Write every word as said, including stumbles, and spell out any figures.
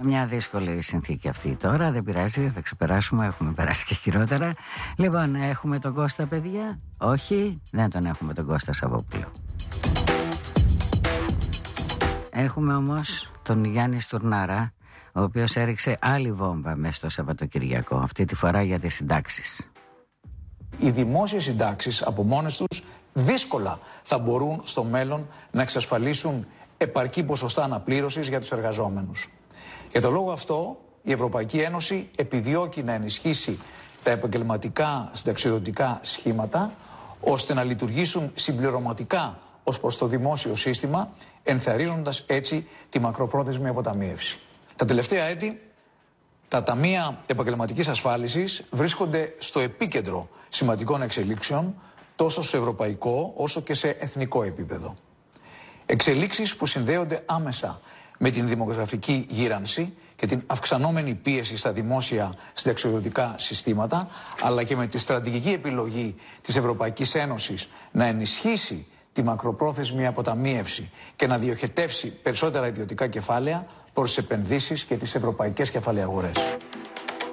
μια δύσκολη συνθήκη αυτή τώρα. Δεν πειράζει, θα ξεπεράσουμε. Έχουμε περάσει και χειρότερα. Λοιπόν, έχουμε τον Κώστα, παιδιά. Όχι, δεν τον έχουμε τον Κώστα Σαββόπουλο. Έχουμε όμως τον Γιάννη Στουρνάρα, ο οποίος έριξε άλλη βόμβα μέσα στο Σαββατοκυριακό, αυτή τη φορά για τις συντάξεις. Οι δημόσιες συντάξεις από μόνες τους δύσκολα θα μπορούν στο μέλλον να εξασφαλίσουν επαρκή ποσοστά αναπλήρωσης για τους εργαζόμενους. Για τον λόγο αυτό, η Ευρωπαϊκή Ένωση επιδιώκει να ενισχύσει τα επαγγελματικά συνταξιοδοτικά σχήματα, ώστε να λειτουργήσουν συμπληρωματικά ως προς το δημόσιο σύστημα, ενθαρρύνοντας έτσι τη μακροπρόθεσμη αποταμίευση. Τα τελευταία έτη, τα ταμεία επαγγελματικής ασφάλισης βρίσκονται στο επίκεντρο σημαντικών εξελίξεων, τόσο σε ευρωπαϊκό όσο και σε εθνικό επίπεδο. Εξελίξεις που συνδέονται άμεσα με την δημογραφική γύρανση και την αυξανόμενη πίεση στα δημόσια συνταξιοδοτικά συστήματα, αλλά και με τη στρατηγική επιλογή της Ευρωπαϊκής Ένωσης να ενισχύσει τη μακροπρόθεσμη αποταμίευση και να διοχετεύσει περισσότερα ιδιωτικά κεφάλαια προς τις επενδύσεις και τις ευρωπαϊκές κεφαλαιαγορές.